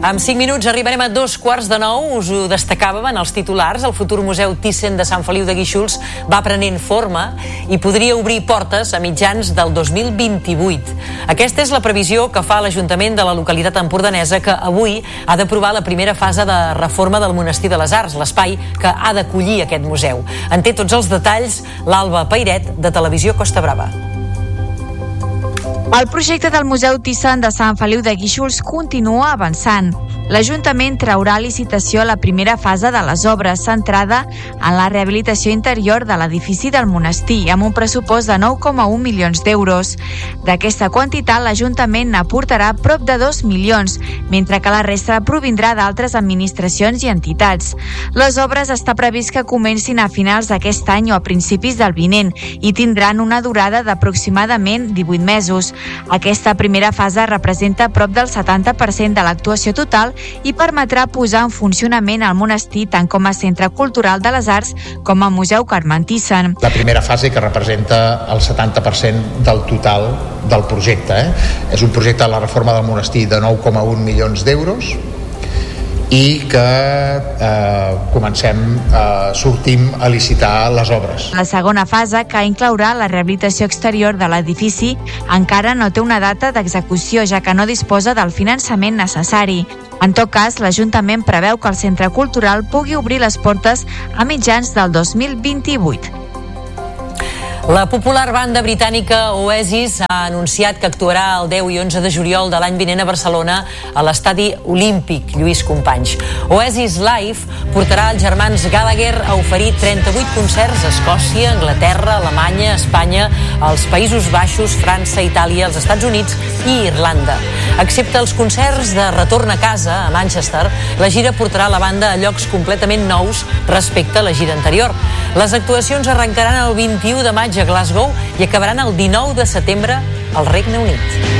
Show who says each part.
Speaker 1: En 5 minuts arribarem a 8:45. Us ho destacàvem en els titulars. El futur Museu Thyssen de Sant Feliu de Guíxols va prenent forma i podria obrir portes a mitjans del 2028. Aquesta és la previsió que fa l'Ajuntament de la localitat empordanesa, que avui ha d'aprovar la primera fase de reforma del Monestir de les Arts, l'espai que ha d'acollir aquest museu. En té tots els detalls l'Alba Pairet, de Televisió Costa Brava.
Speaker 2: El projecte del Museu Thyssen de Sant Feliu de Guíxols continua avançant. L'Ajuntament traurà a licitació la primera fase de les obres, centrada en la rehabilitació interior de l'edifici del monestir, amb un pressupost de 9,1 milions d'euros. D'aquesta quantitat, l'Ajuntament n'aportarà prop de 2 milions, mentre que la resta provindrà d'altres administracions i entitats. Les obres està previst que comencin a finals d'aquest any o a principis del vinent i tindran una durada d'aproximadament 18 mesos. Aquesta primera fase representa prop del 70% de l'actuació total i permetrà posar en funcionament el monestir tant com a centre cultural de les arts com a museu Carme Thyssen.
Speaker 3: La primera fase, que representa el 70% del total del projecte. És un projecte de la reforma del monestir de 9,1 milions d'euros i que sortim a licitar les obres.
Speaker 2: La segona fase, que inclourà la rehabilitació exterior de l'edifici, encara no té una data d'execució, ja que no disposa del finançament necessari. En tot cas, l'Ajuntament preveu que el centre cultural pugui obrir les portes a mitjans del 2028.
Speaker 1: La popular banda britànica Oasis ha anunciat que actuarà el 10 i 11 de juliol de l'any vinent a Barcelona a l'estadi olímpic Lluís Companys. Oasis Live portarà els germans Gallagher a oferir 38 concerts a Escòcia, Anglaterra, Alemanya, Espanya, els Països Baixos, França, Itàlia, els Estats Units i Irlanda. Excepte els concerts de retorn a casa a Manchester, la gira portarà la banda a llocs completament nous respecte a la gira anterior. Les actuacions arrencaran el 21 de maig a Glasgow i acabaran el 19 de setembre al Regne Unit.